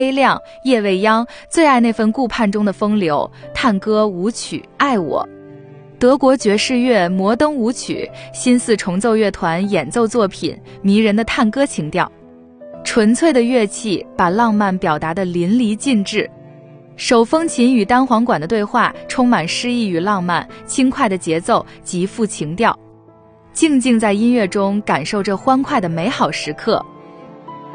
亮、叶未央最爱那份顾盼中的风流，探戈舞曲《爱我》，德国爵士乐摩登舞曲，新四重奏乐团演奏作品，迷人的探戈情调，纯粹的乐器把浪漫表达得淋漓尽致。手风琴与单簧管的对话充满诗意与浪漫，轻快的节奏极富情调。静静在音乐中感受这欢快的美好时刻，